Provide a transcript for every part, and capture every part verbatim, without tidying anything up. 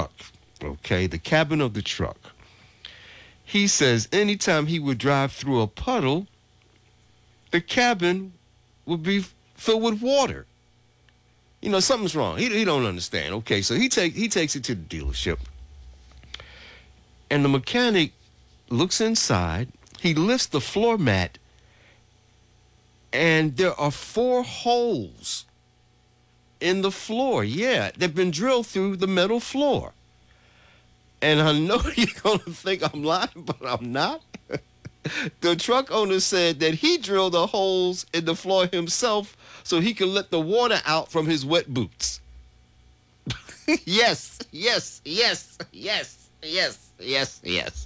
truck, okay, the cabin of the truck. He says anytime he would drive through a puddle, the cabin would be filled with water. You know, something's wrong. He, he don't understand. Okay, so he take he takes it to the dealership. And the mechanic looks inside. He lifts the floor mat, and there are four holes in the floor. Yeah, they've been drilled through the metal floor. And I know you're going to think I'm lying, but I'm not. The truck owner said that he drilled the holes in the floor himself so he could let the water out from his wet boots. Yes, yes, yes, yes, yes, yes, yes.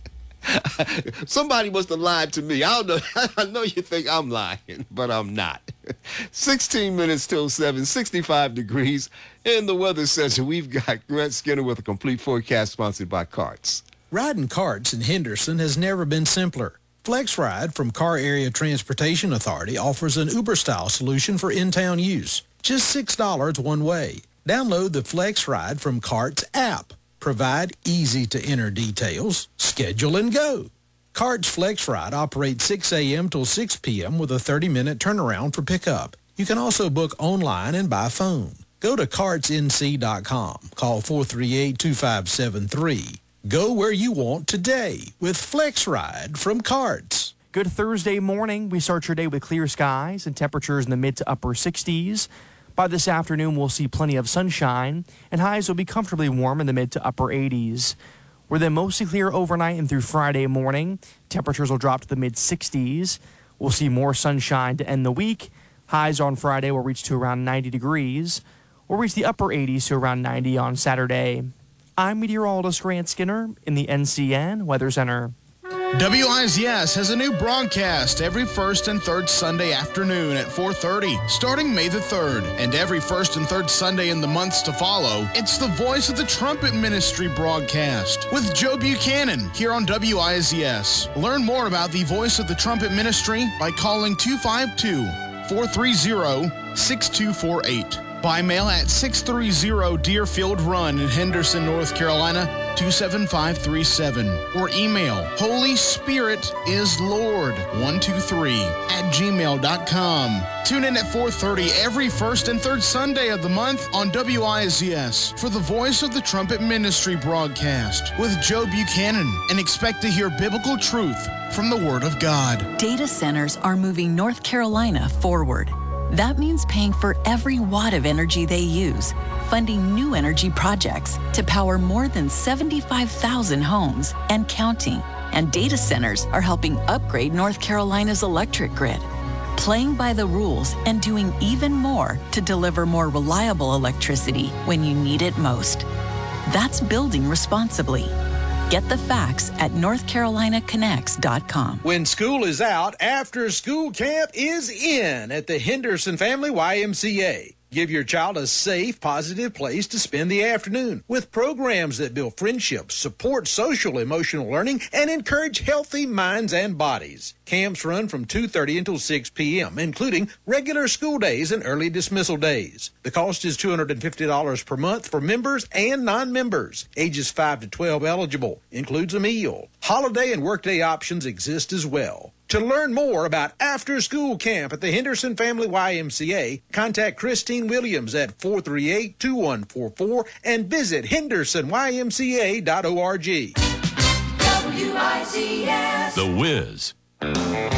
Somebody must have lied to me. I don't know. I know you think I'm lying, but I'm not. sixteen minutes till seven, sixty-five degrees. In the weather center, we've got Grant Skinner with a complete forecast sponsored by Carts. Riding Carts in Henderson has never been simpler. FlexRide from Car Area Transportation Authority offers an Uber-style solution for in-town use. Just six dollars one way. Download the FlexRide from Carts app. Provide easy-to-enter details. Schedule and go. Carts FlexRide operates six a.m. till six p.m. with a thirty-minute turnaround for pickup. You can also book online and by phone. Go to carts n c dot com. Call four three eight, two five seven three. Go where you want today with FlexRide from Carts. Good Thursday morning. We start your day with clear skies and temperatures in the mid to upper sixties. By this afternoon, we'll see plenty of sunshine, and highs will be comfortably warm in the mid to upper eighties. We're then mostly clear overnight and through Friday morning. Temperatures will drop to the mid sixties. We'll see more sunshine to end the week. Highs on Friday will reach to around ninety degrees. We'll reach the upper eighties to around ninety on Saturday. I'm meteorologist Grant Skinner in the N C N Weather Center. W I Z S has a new broadcast every first and third Sunday afternoon at four thirty, starting May the third. And every first and third Sunday in the months to follow, it's the Voice of the Trumpet Ministry broadcast with Joe Buchanan here on W I Z S. Learn more about the Voice of the Trumpet Ministry by calling two five two, four three zero, six two four eight. By mail at six thirty Deerfield Run in Henderson, North Carolina, two seven five three seven. Or email Holy Spirit is Lord one two three at gmail dot com. Tune in at four thirty every first and third Sunday of the month on W I Z S for the Voice of the Trumpet Ministry broadcast with Joe Buchanan, and expect to hear biblical truth from the Word of God. Data centers are moving North Carolina forward. That means paying for every watt of energy they use, funding new energy projects to power more than seventy-five thousand homes and counting. And data centers are helping upgrade North Carolina's electric grid, playing by the rules and doing even more to deliver more reliable electricity when you need it most. That's building responsibly. Get the facts at north carolina connects dot com. When school is out, after school camp is in at the Henderson Family Y M C A. Give your child a safe, positive place to spend the afternoon with programs that build friendships, support social, emotional learning, and encourage healthy minds and bodies. Camps run from two thirty until six p.m., including regular school days and early dismissal days. The cost is two hundred fifty dollars per month for members and non-members. Ages five to twelve eligible. Includes a meal. Holiday and workday options exist as well. To learn more about after-school camp at the Henderson Family Y M C A, contact Christine Williams at four three eight, two one four four and visit henderson y m c a dot org. W I Z S. The Wiz.